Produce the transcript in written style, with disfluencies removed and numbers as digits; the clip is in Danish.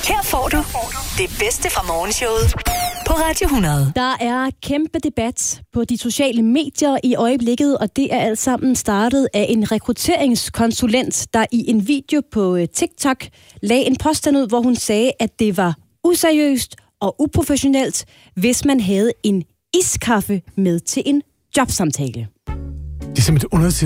Her får du det bedste fra morgenshowet på Radio 100. Der er kæmpe debat på de sociale medier i øjeblikket, og det er alt sammen startet af en rekrutteringskonsulent, der i en video på TikTok lagde en påstand ud, hvor hun sagde, at det var useriøst og uprofessionelt, hvis man havde en iskaffe med til en jobsamtale. Det er simpelthen underligt